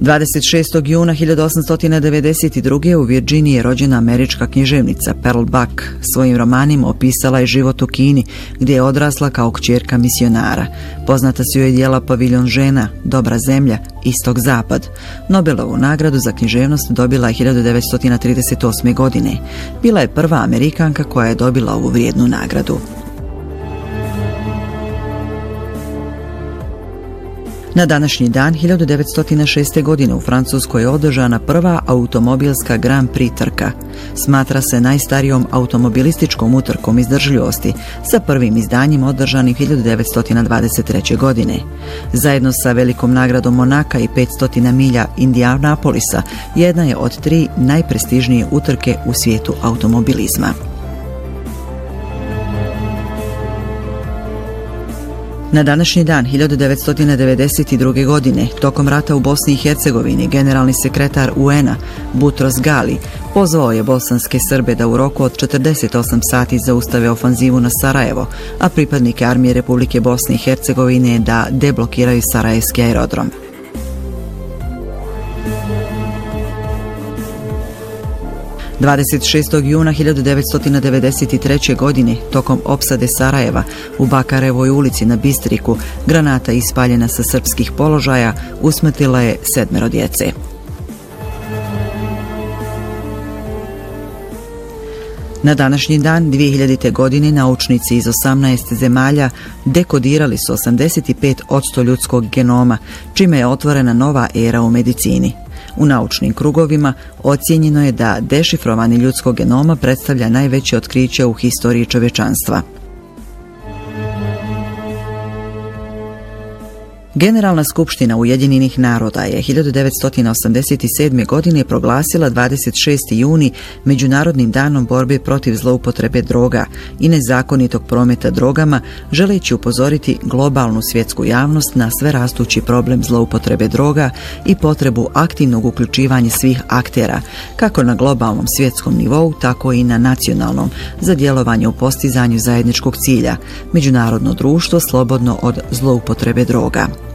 26. juna 1892. u Virginiji je rođena američka književnica Pearl Buck. Svojim romanima opisala je život u Kini, gdje je odrasla kao kćerka misionara. Poznata su joj djela Paviljon žena, Dobra zemlja, Istok zapad. Nobelovu nagradu za književnost dobila je 1938. godine. Bila je prva Amerikanka koja je dobila ovu vrijednu nagradu. Na današnji dan 1906. godine u Francuskoj je održana prva automobilska Grand Prix trka. Smatra se najstarijom automobilističkom utrkom izdržljivosti, sa prvim izdanjem održanim 1923. godine. Zajedno sa velikom nagradom Monaka i 500 milja Indianapolisa, jedna je od 3 najprestižnije utrke u svijetu automobilizma. Na današnji dan 1992. godine, tokom rata u Bosni i Hercegovini, generalni sekretar UN-a Butros Gali pozvao je bosanske Srbe da u roku od 48 sati zaustave ofanzivu na Sarajevo, a pripadnike armije Republike Bosne i Hercegovine da deblokiraju Sarajevski aerodrom. – 26. juna 1993. godine, tokom opsade Sarajeva, u Bakarevoj ulici na Bistriku, granata ispaljena sa srpskih položaja usmrtila je 7 djece. Na današnji dan 2000. godine naučnici iz 18 zemalja dekodirali su 85% ljudskog genoma, čime je otvorena nova era u medicini. U naučnim krugovima ocijenjeno je da dešifrovanje ljudskog genoma predstavlja najveće otkriće u historiji čovječanstva. Generalna skupština Ujedinjenih naroda je 1987. godine proglasila 26. juni Međunarodnim danom borbe protiv zloupotrebe droga i nezakonitog prometa drogama, želeći upozoriti globalnu svjetsku javnost na sve rastući problem zloupotrebe droga i potrebu aktivnog uključivanja svih aktera, kako na globalnom svjetskom nivou, tako i na nacionalnom, za djelovanje u postizanju zajedničkog cilja, međunarodno društvo slobodno od zloupotrebe droga.